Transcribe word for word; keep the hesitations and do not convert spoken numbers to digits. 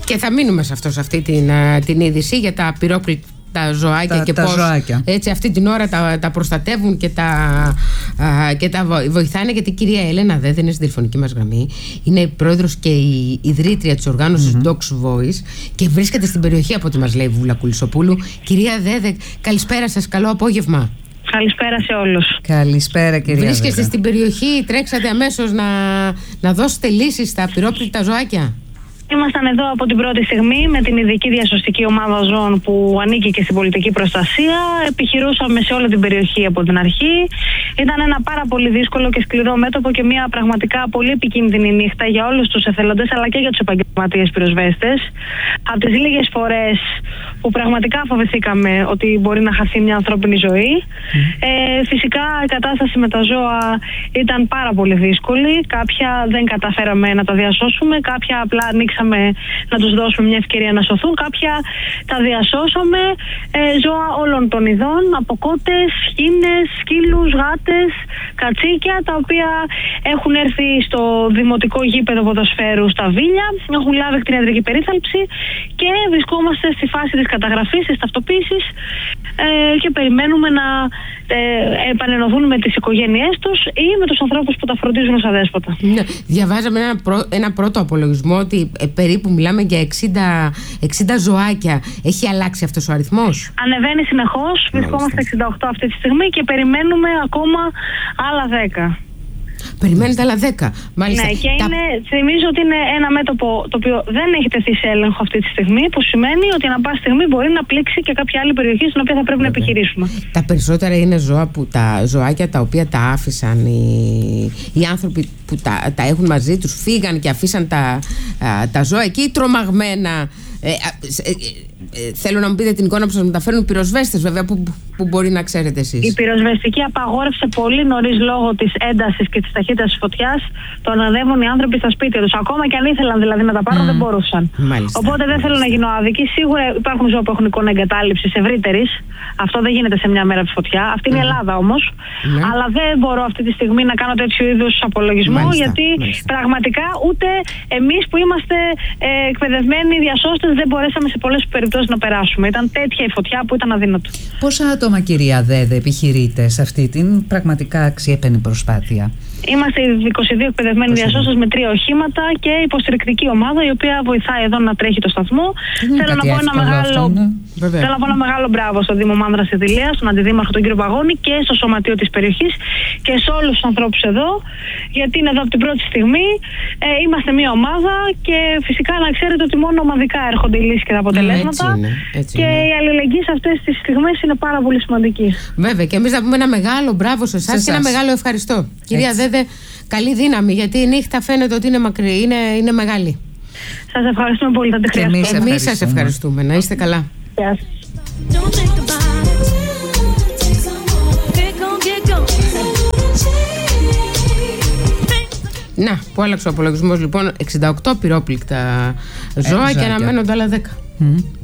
Και θα μείνουμε σε αυτό, σε αυτή την, την είδηση για τα πυρόκλητα. Τα ζωάκια τα, και τα πώς ζωάκια. Έτσι αυτή την ώρα τα, τα προστατεύουν και τα, α, και τα βοηθάνε, γιατί η κυρία Έλενα Δέδε είναι στη τηλεφωνική μας γραμμή. Είναι η πρόεδρος και η ιδρύτρια της οργάνωσης mm-hmm. Docs Voice και βρίσκεται στην περιοχή, από ό,τι μας λέει η Βούλα Κουλισσοπούλου. Κυρία Δέδε, καλησπέρα σας, καλό απόγευμα. Καλησπέρα σε όλους. Καλησπέρα κυρία Βρίσκεστε Δέδε στην περιοχή, τρέξατε αμέσως να, να δώσετε λύσεις στα πυρόπληκτα ζωάκια. Ήμασταν εδώ από την πρώτη στιγμή με την ειδική διασωστική ομάδα ζώων που ανήκει και στην πολιτική προστασία. Επιχειρούσαμε σε όλη την περιοχή από την αρχή. Ήταν ένα πάρα πολύ δύσκολο και σκληρό μέτωπο και μια πραγματικά πολύ επικίνδυνη νύχτα για όλους τους εθελοντές αλλά και για τους επαγγελματίες πυροσβέστες. Από τις λίγες φορές που πραγματικά φοβηθήκαμε ότι μπορεί να χαθεί μια ανθρώπινη ζωή. Mm. Ε, φυσικά η κατάσταση με τα ζώα ήταν πάρα πολύ δύσκολη. Κάποια δεν καταφέραμε να τα διασώσουμε, κάποια απλά ανοίξαμε να τους δώσουμε μια ευκαιρία να σωθούν. Κάποια τα διασώσαμε, ε, ζώα όλων των ειδών, από κότες, χήνες, σκύλους, γάτες, κατσίκια, τα οποία έχουν έρθει στο δημοτικό γήπεδο ποδοσφαίρου στα Βίλια, έχουν λάβει κτηνιατρική περίθαλψη και βρισκόμαστε στη φάση της καταγραφής, της ταυτοποίησης ε, και περιμένουμε να ε, επανενωθούν με τις οικογένειές τους ή με τους ανθρώπους που τα φροντίζουν ως αδέσποτα. Ναι, διαβάζαμε ένα, πρω, ένα πρώτο απολογισμό ότι ε, περίπου μιλάμε για εξήντα, εξήντα ζωάκια. Έχει αλλάξει αυτός ο αριθμός? Ανεβαίνει συνεχώς, βρισκόμαστε εξήντα οκτώ αυτή τη στιγμή και περιμένουμε ακόμα άλλα δέκα. Περιμένετε άλλα δέκα. Μάλιστα. Ναι, και τα... είναι, θυμίζω ότι είναι ένα μέτωπο το οποίο δεν έχει τεθεί σε έλεγχο αυτή τη στιγμή, που σημαίνει ότι ανά πάση στιγμή μπορεί να πλήξει και κάποια άλλη περιοχή στην οποία θα πρέπει Βέβαια. να επιχειρήσουμε. Τα περισσότερα είναι ζώα που, τα ζωάκια τα οποία τα άφησαν οι, οι άνθρωποι που τα, τα έχουν μαζί τους, φύγαν και αφήσαν τα, τα ζώα εκεί τρομαγμένα. Ε, ε, ε, ε, θέλω να μου πείτε την εικόνα που σας μεταφέρουν οι πυροσβέστες, βέβαια, που, που μπορεί να ξέρετε εσείς. Η πυροσβεστική απαγόρευσε πολύ νωρίς λόγω της έντασης και της ταχύτητας της φωτιάς το να ανέβουν οι άνθρωποι στα σπίτια τους. Ακόμα και αν ήθελαν δηλαδή να τα πάρουν, mm. δεν μπορούσαν. Μάλιστα. Οπότε δεν θέλω να γίνω άδικη. Σίγουρα υπάρχουν ζώα που έχουν εικόνα εγκατάλειψης ευρύτερης. Αυτό δεν γίνεται σε μια μέρα τη φωτιά. Αυτή είναι η mm. Ελλάδα όμως. Mm. Αλλά δεν μπορώ αυτή τη στιγμή να κάνω τέτοιου είδους απολογισμό, Μάλιστα. γιατί Μάλιστα. πραγματικά ούτε εμείς που είμαστε ε, εκπαιδευμένοι διασώστες δεν μπορέσαμε σε πολλές περιπτώσεις να περάσουμε. Ήταν τέτοια η φωτιά που ήταν αδύνατο. Πόσα άτομα, κυρία Δέδε, επιχειρείτε σε αυτή την πραγματικά αξιέπαινη προσπάθεια? Είμαστε είκοσι δύο εκπαιδευμένοι διασώστες με τρία οχήματα και υποστηρικτική ομάδα η οποία βοηθάει εδώ να τρέχει το σταθμό. Θέλω να, πω ένα μεγάλο, θέλω να πω ένα μεγάλο μπράβο στο Δήμο Μάνδρας Ιδηλίας, στον Αντιδήμαρχο τον κύριο Παγώνη και στο Σωματείο της περιοχής και σε όλους τους ανθρώπους εδώ, γιατί είναι εδώ από την πρώτη στιγμή. Ε, είμαστε μια ομάδα και φυσικά να ξέρετε ότι μόνο ομαδικά έρχονται οι λύσεις και τα αποτελέσματα. Έτσι είναι, έτσι και είναι. η αλληλεγγύη σε αυτές τις στιγμές είναι πάρα πολύ σημαντική. Βέβαια, και εμείς να πούμε ένα μεγάλο μπράβο σε εσάς και ένα μεγάλο ευχαριστώ. Κυρία Δέδε, καλή δύναμη, γιατί η νύχτα φαίνεται ότι είναι μακρύ, είναι, είναι μεγάλη. Σας ευχαριστούμε πολύ, θα τη χρειαστούμε. Εμείς σας ευχαριστούμε, να είστε καλά. Γεια σας. Να, που άλλαξε ο απολογισμός, λοιπόν, εξήντα οκτώ πυρόπληκτα ζώα και αναμένονται άλλα δέκα. Mm.